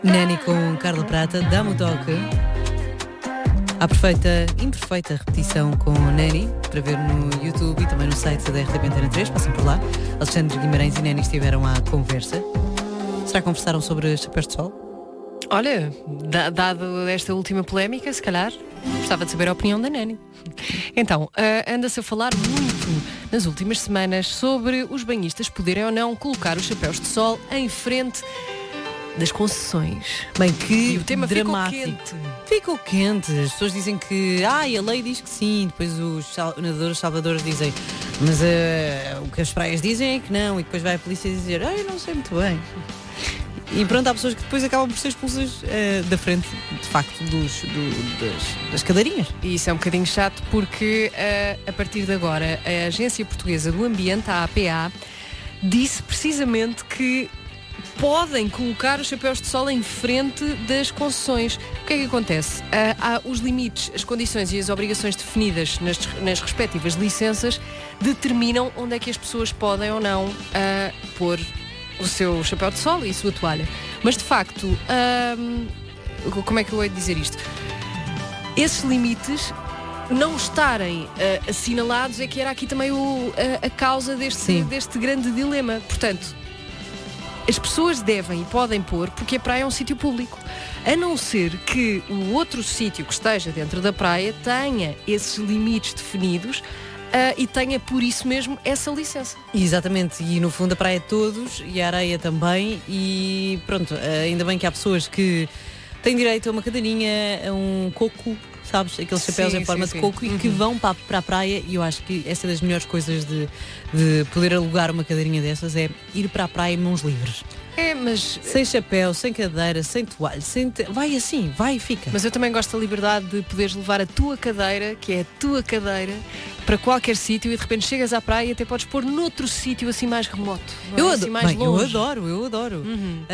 Nani com Carla Prata, dá-me o toque. A perfeita, imperfeita repetição com Nani, para ver no YouTube e também no site da RTP Antena 3, passem por lá. Alexandre Guimarães e Nani estiveram à conversa. Será que conversaram sobre chapéus de sol? Olha, dado esta última polémica, se calhar, gostava de saber a opinião da Nani. Então, anda-se a falar muito nas últimas semanas sobre os banhistas poderem ou não colocar os chapéus de sol em frente das concessões. Bem, que E o tema dramático. Ficou quente. As pessoas dizem que a lei diz que sim. Depois os nadadores salvadores dizem mas o que as praias dizem é que não. E depois vai a polícia dizer eu não sei muito bem. E pronto, há pessoas que depois acabam por ser expulsas da frente, de facto, das cadeirinhas. E isso é um bocadinho chato porque a partir de agora a Agência Portuguesa do Ambiente, a APA, disse precisamente que podem colocar os chapéus de sol em frente das concessões. O que é que acontece? Há os limites, as condições e as obrigações definidas nas respectivas licenças determinam onde é que as pessoas podem ou não pôr o seu chapéu de sol e a sua toalha. Mas de facto, como é que eu hei de dizer isto? Esses limites não estarem assinalados é que era aqui também a causa deste grande dilema. Portanto, as pessoas devem e podem pôr porque a praia é um sítio público. A não ser que o outro sítio que esteja dentro da praia tenha esses limites definidos e tenha por isso mesmo essa licença. Exatamente, e no fundo a praia é de todos e a areia também. E pronto, ainda bem que há pessoas que têm direito a uma cadeirinha, a um coco, sabes? Aqueles chapéus em forma de coco e que vão para a praia. E eu acho que essa é das melhores coisas de poder alugar uma cadeirinha dessas, é ir para a praia em mãos livres. Mas sem chapéu, sem cadeira, sem toalha, vai assim, vai e fica. Mas eu também gosto da liberdade de poderes levar a tua cadeira, que é a tua cadeira, para qualquer sítio e de repente chegas à praia e até podes pôr noutro sítio assim mais remoto. Assim mais longe. Eu adoro.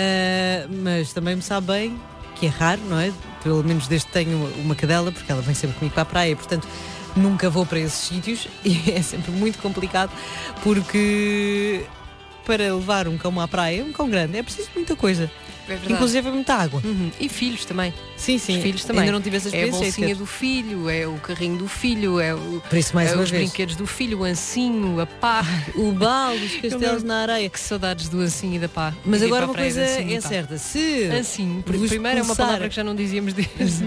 Mas também me sabe bem que é raro, não é? Pelo menos desde que tenho uma cadela, porque ela vem sempre comigo para a praia, portanto nunca vou para esses sítios e é sempre muito complicado porque para levar um cão à praia, um cão grande, é preciso muita coisa. É verdade. Inclusive muita água. E filhos também. Sim. Os filhos também. Ainda não tive essa experiência. É a bolsinha do filho, é o carrinho do filho, é por isso, mais uma os vez, brinquedos do filho, o ancinho, a pá, o balde, os castelos na areia. Que saudades do ancinho e da pá. Mas agora uma coisa é certa, se ancinho, primeiro é uma palavra que já não dizíamos desde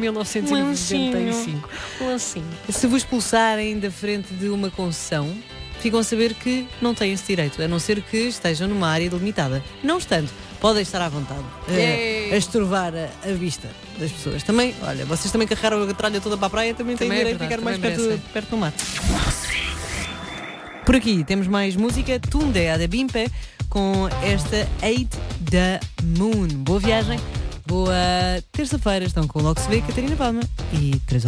1995. Um ancinho. Se vos expulsarem da frente de uma concessão, ficam a saber que não têm esse direito, a não ser que estejam numa área delimitada. Não estando, podem estar à vontade a estorvar a vista das pessoas. Também, olha, vocês também carregaram a tralha toda para a praia, também têm direito a ficar mais perto do mar. Por aqui temos mais música, Tunde a da Bimpe, com esta 8 da Moon. Boa viagem, boa terça-feira, estão com o Logo Se Vê, Catarina Palma e 3